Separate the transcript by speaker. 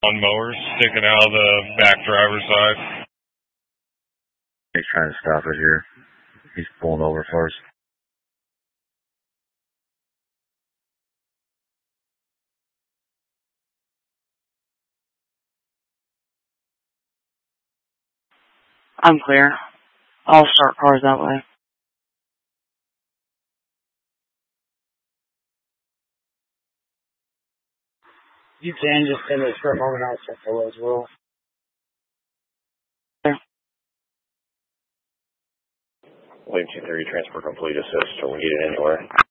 Speaker 1: On mowers sticking out of the back driver's side.
Speaker 2: He's trying to stop it here. He's pulling over for us.
Speaker 3: I'm clear. I'll start cars that way.
Speaker 4: You can just send a strip moment out for as well.
Speaker 5: William 230 transport complete assist. Are we needed anywhere?